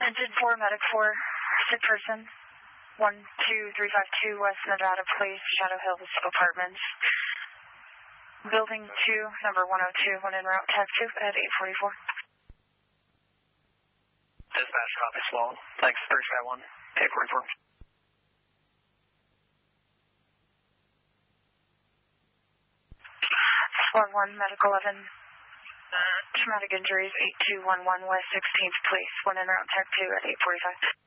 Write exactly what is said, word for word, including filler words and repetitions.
Engine four, medic four, sick person, one two three five two West Nevada Place, Shadow Hills Apartments. Building two, number one oh two, one en route, tag two at eight forty-four. Dispatch, copy, small. Thanks, Three Sky one, eight forty-four. Squad one, medic eleven, uh, traumatic injuries, eight two one one West sixteenth Place, one en route, tag two at eight forty-five.